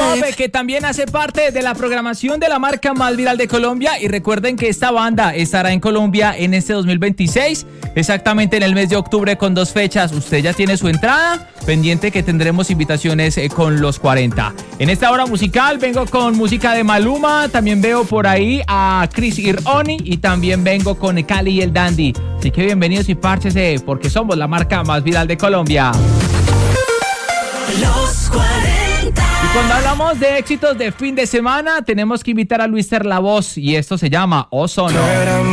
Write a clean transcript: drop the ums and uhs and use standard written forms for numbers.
Love, que también hace parte de la programación de la marca más viral de Colombia. Y recuerden que esta banda estará en Colombia en este 2026, exactamente en el mes de octubre, con 2 fechas. Usted ya tiene su entrada, pendiente que tendremos invitaciones con los 40. En esta hora musical vengo con música de Maluma, también veo por ahí a Chris Ironi y también vengo con Cali y el Dandy. Así que bienvenidos y párchese, porque somos la marca más viral de Colombia. Los 40. Y cuando hablamos de éxitos de fin de semana, tenemos que invitar a Luis La Voz, y esto se llama Ozono.